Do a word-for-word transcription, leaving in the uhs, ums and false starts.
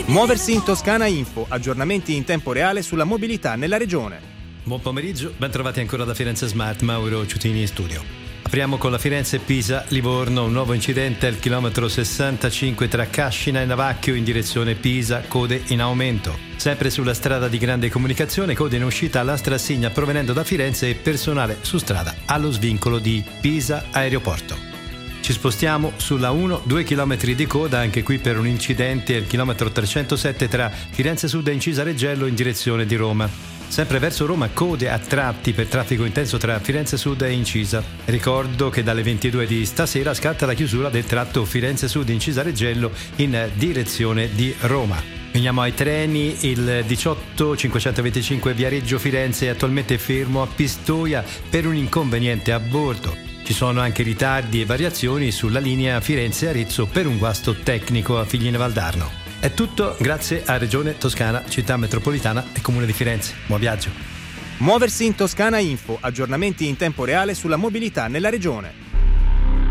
Muoversi in Toscana Info, aggiornamenti in tempo reale sulla mobilità nella regione. Buon pomeriggio, ben trovati ancora da Firenze Smart, Mauro Ciutini in studio. Apriamo con la Firenze-Pisa-Livorno, un nuovo incidente al chilometro sessantacinque tra Cascina e Navacchio in direzione Pisa, code in aumento. Sempre sulla strada di grande comunicazione, code in uscita alla Strassigna provenendo da Firenze e personale su strada allo svincolo di Pisa Aeroporto. Ci spostiamo sulla uno, due chilometri di coda anche qui per un incidente al chilometro trecentosette tra Firenze Sud e Incisa Reggello in direzione di Roma. Sempre verso Roma, code a tratti per traffico intenso tra Firenze Sud e Incisa. Ricordo che dalle ventidue di stasera scatta la chiusura del tratto Firenze Sud Incisa Reggello in direzione di Roma. Veniamo ai treni, il diciotto cinquecentoventicinque Viareggio Firenze è attualmente fermo a Pistoia per un inconveniente a bordo. Ci sono anche ritardi e variazioni sulla linea Firenze-Arezzo per un guasto tecnico a Figline Valdarno. È tutto grazie a Regione Toscana, Città Metropolitana e Comune di Firenze. Buon viaggio. Muoversi in Toscana Info, aggiornamenti in tempo reale sulla mobilità nella regione.